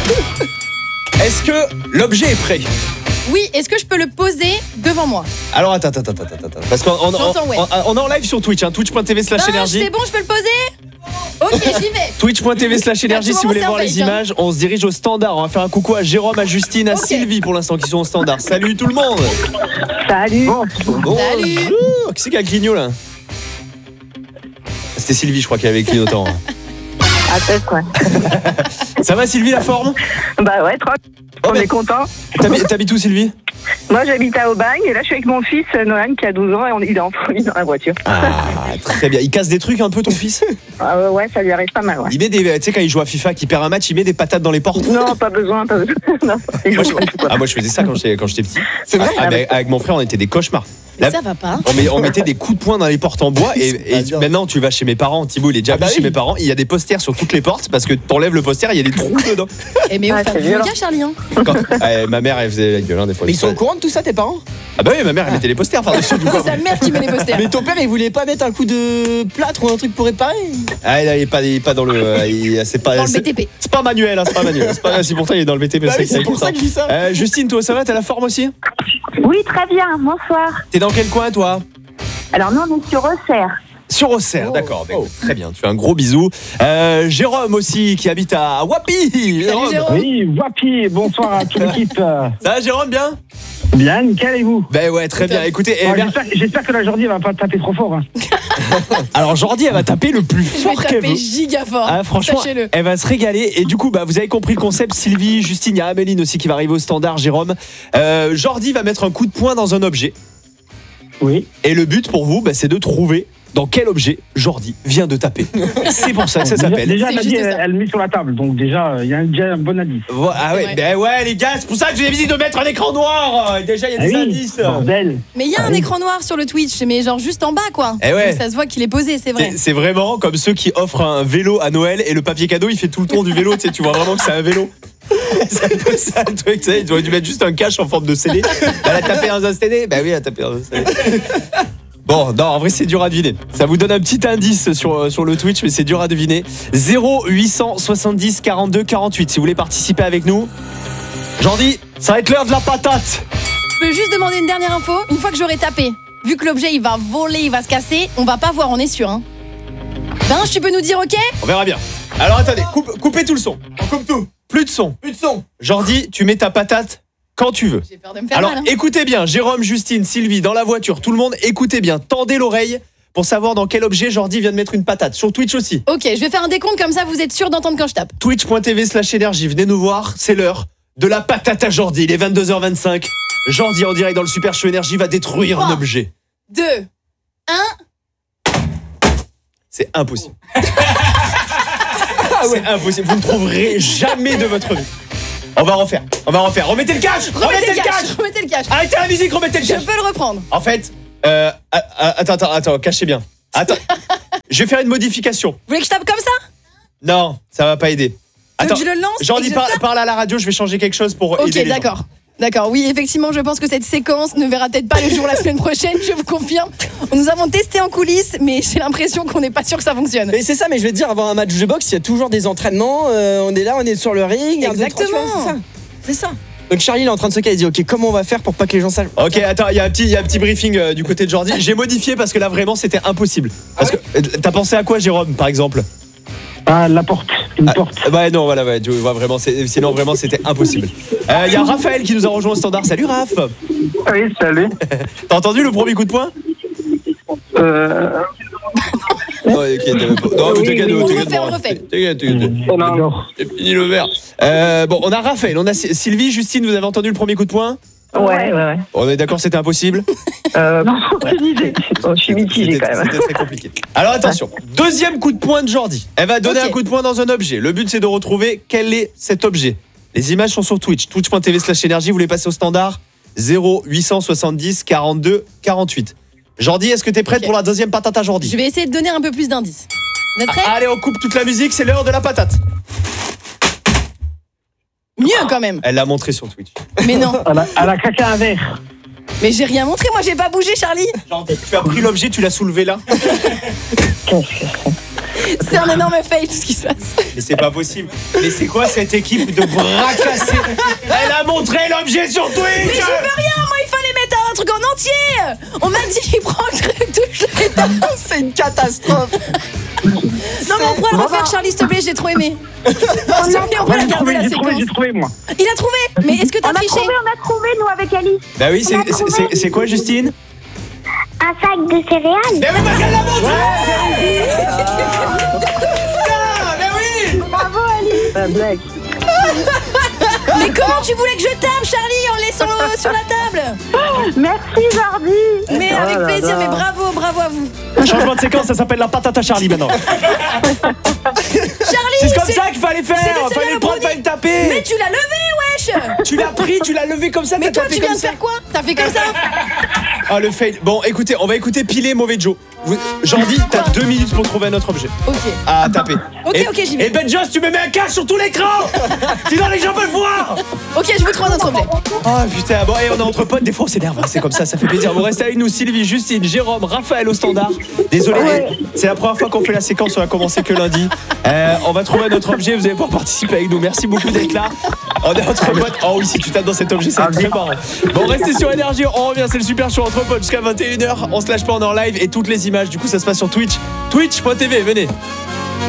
Est-ce que l'objet est prêt? Oui, est-ce que je peux le poser devant moi? Alors attends. Parce qu'on J'entends, ouais. on est en live sur Twitch, hein, twitch.tv/énergie. C'est bon, je peux le poser? Ok, j'y vais. Twitch.tv/énergie si vous voulez voir les fake, hein. images. On se dirige au standard. On va faire un coucou à Jérôme, à Justine, à Ok. Sylvie pour l'instant qui sont au standard. Salut tout le monde. Salut. Bonjour. Qui c'est qui a le cligno là? C'était Sylvie, je crois, qui avait le clignotant. À tête, quoi. Ça va Sylvie, la forme? Bah ouais, tranquille. On est content. T'habites où Sylvie? Moi, j'habite à Aubagne et là, je suis avec mon fils Noël qui a 12 ans et il est en folie dans la voiture. Ah, très bien. Il casse des trucs un peu ton fils? Ouais, ça lui arrive pas mal, ouais. Il met des, tu sais, quand il joue à FIFA, qu'il perd un match, il met des patates dans les portes. Non, pas besoin. Non, Moi je faisais ça quand j'étais petit. C'est vrai? Avec mon frère, on était des cauchemars. Mais ça va pas. On mettait des coups de poing dans les portes en bois et maintenant tu vas chez mes parents, Thibaut il est déjà venu chez mes parents, il y a des posters sur toutes les portes parce que t'enlèves le poster, il y a des trous dedans. Eh mais on Ah, fait c'est du violent. yoga, Charlie, hein. Ma mère elle faisait la gueule hein, des fois. Mais ils sont au courant de tout ça, tes parents? Ah bah oui, ma mère elle mettait les posters par-dessus du coup. C'est sa mère qui met les posters. Mais ton père, il voulait pas mettre un coup de plâtre ou un truc pour réparer? Ah il est pas dans le c'est pas Dans le BTP. C'est pas manuel, hein, c'est pas manuel. C'est pas si pourtant il est dans le BTP. Bah oui, c'est pour ça que je dis ça. Justine, toi ça va, t'as la forme aussi? Oui, très bien. Bonsoir. T'es dans quel coin toi? Alors, nous, on est sur Auxerre. Sur Auxerre, d'accord. Bah, écoute, très bien, tu fais un gros bisou. Jérôme aussi, qui habite à Wapi. Salut Jérôme. Oui, Wapi, bonsoir à toute l'équipe. Ça va Jérôme, bien? Bien, nickel, et vous? Ben ouais, très bien. Écoutez, J'espère que la journée va pas taper trop fort. Hein. alors Jordi, elle va taper le plus Je vais fort qu'elle taper veut. giga fort. Ah, franchement, Sachez-le. elle va se régaler. Et du coup, bah, vous avez compris le concept. Sylvie, Justine, il y a Améline aussi qui va arriver au standard, Jérôme. Jordi va mettre un coup de poing dans un objet. Oui. Et le but pour vous, bah, c'est de trouver dans quel objet Jordi vient de taper. C'est pour ça que ça s'appelle. Déjà, C'est elle a dit, juste ça. elle le met sur la table. Donc, déjà, il y a déjà un bon indice. Ah C'est ouais, vrai. ben ouais, les gars, c'est pour ça que je vous ai dit de mettre un écran noir. Déjà, il y a des indices. Bordel. Mais il y a un écran noir sur le Twitch, mais genre juste en bas, quoi. Eh ouais. Donc ça se voit qu'il est posé, c'est vrai. C'est vraiment comme ceux qui offrent un vélo à Noël et le papier cadeau il fait tout le tour du vélo, tu sais, tu vois vraiment que c'est un vélo. C'est un peu ça le truc, tu sais, tu aurais dû mettre juste un cache en forme de CD. Elle a tapé dans un CD? Bah oui, elle a tapé dans un CD. Bon, non, en vrai c'est dur à deviner. Ça vous donne un petit indice sur le Twitch, mais c'est dur à deviner. 0870 42 48 si vous voulez participer avec nous. Jordi, ça va être l'heure de la patate. Je peux juste demander une dernière info. Une fois que j'aurai tapé, vu que l'objet il va voler, il va se casser, on va pas voir, on est sûr. Hein. Binge, tu peux nous dire ok? On verra bien. Alors attendez, coupez tout le son. On coupe tout. Plus de son. Plus de son. Jordi, tu mets ta patate quand tu veux. J'ai peur de me faire Alors mal. Hein. écoutez bien, Jérôme, Justine, Sylvie, dans la voiture, tout le monde, écoutez bien, tendez l'oreille pour savoir dans quel objet Jordi vient de mettre une patate. Sur Twitch aussi. Ok, je vais faire un décompte comme ça, vous êtes sûr d'entendre quand je tape. Twitch.tv/énergie, venez nous voir, c'est l'heure de la patate à Jordi, il est 22h25. Jordi en direct dans le Super Show Énergie va détruire un 3, objet. 2, 1. C'est impossible. C'est impossible, vous ne trouverez jamais de votre vie. On va refaire. Remettez le cash. Remettez le cash. Arrêtez la musique, remettez le Je cash. peux le reprendre. En fait, attends, cachez bien. Attends, je vais faire une modification. Vous voulez que je tape comme ça? Non, ça va pas aider. Tu veux Attends, que je le lance Jordi, et que je tape parle à la radio, je vais changer quelque chose pour Ok, aider les gens. d'accord. D'accord, oui, effectivement, je pense que cette séquence ne verra peut-être pas le jour la semaine prochaine, je vous confirme. Nous avons testé en coulisses, mais j'ai l'impression qu'on n'est pas sûr que ça fonctionne. Mais c'est ça, mais je vais te dire, avant un match de boxe, il y a toujours des entraînements. On est là, on est sur le ring. Exactement. C'est ça. Donc Charlie, il est en train de se caler, il dit ok, comment on va faire pour pas que les gens sachent? Ok, attends, il y a un petit briefing du côté de Jordi. J'ai modifié parce que là vraiment c'était impossible. Parce que t'as pensé à quoi, Jérôme, par exemple? Ah, la porte. Une porte. Ouais, non, voilà, ouais, tu vois vraiment, sinon vraiment c'était impossible. Il y a Raphaël qui nous a rejoint au standard. Salut Raph. Oui, salut. T'as entendu le premier coup de poing? Non, ok, non, mais t'inquiète, On refait. T'inquiète. Non. J'ai fini le verre. Bon, on a Raphaël, on a Sylvie, Justine, vous avez entendu le premier coup de poing? Ouais. On est d'accord, c'était impossible? Non, aucune idée. Je suis mitigé quand même. C'était très compliqué. Alors attention, deuxième coup de poing de Jordi. Elle va donner Ok. un coup de poing dans un objet. Le but c'est de retrouver quel est cet objet. Les images sont sur Twitch, twitch.tv/énergie, vous voulez passer au standard 0870 42 48. Jordi, est-ce que t'es prête Ok. pour la deuxième patate à Jordi? Je vais essayer de donner un peu plus d'indices. Vous êtes prêts? Allez, on coupe toute la musique, c'est l'heure de la patate. Mieux quand même. Elle l'a montré sur Twitch. Mais non. Elle a caca un verre. Mais j'ai rien montré, moi j'ai pas bougé, Charlie. Jordi, tu as pris l'objet, tu l'as soulevé là. Qu'est-ce que c'est? C'est un énorme fail tout ce qui se passe. Mais c'est pas possible. Mais c'est quoi cette équipe de bras cassés? Elle a montré l'objet sur Twitch. Mais je peux rien, moi il fallait mettre un truc en entier. On m'a dit qu'il prend le truc de C'est une catastrophe. Non mais on pourrait le refaire Charlie s'il te plaît, j'ai trop aimé. S'il te plaît, on peut la garder la séquence. J'ai trouvé, moi. Il a trouvé. Mais est-ce que t'as triché? On a trouvé, nous, avec Alice. Bah oui, c'est quoi Justine? Un sac de céréales. Mais oui, parce qu'elle l'a montré. Putain, mais oui. Bravo, Alice. La blague. Mais comment tu voulais que je tape Charlie en laissant sur la table? Merci, Jordi. Mais avec plaisir, mais bravo, bravo à vous. Changement de séquence, ça s'appelle la patate à Charlie maintenant. Charlie, C'est comme ça qu'il fallait faire. c'est des Fallait céréales le prendre, brownies. fallait le taper. Mais tu l'as levé, wesh. Tu l'as pris, tu l'as levé comme ça. Mais t'as toi, tapé tu viens comme de ça. faire quoi? T'as fait comme ça? Ah le fail. Bon, écoutez, on va écouter Pilé Mauvais Joe. Jordi, t'as 2 minutes pour trouver un autre objet Ok. à taper. Ok, j'y vais. Et Ben Joss, tu me mets un cache sur tout l'écran. Sinon les gens peuvent voir. Ok, je vous trouve un autre objet. Oh putain, bon, et on est entre potes, des fois on s'énerve, hein, c'est comme ça fait plaisir. Bon, restez avec nous, Sylvie, Justine, Jérôme, Raphaël au standard. Désolé, c'est la première fois qu'on fait la séquence, on a commencé que lundi. On va trouver notre objet, vous allez pouvoir participer avec nous. Merci beaucoup d'être là. On est entre potes. Oh oui, si tu tapes dans cet objet, ça va être très marrant. Bon, restez sur Énergie, on revient, c'est le super show entre potes jusqu'à 21h. On se lâche pas, on est en live et toutes les images, du coup, ça se passe sur Twitch. Twitch.tv, venez.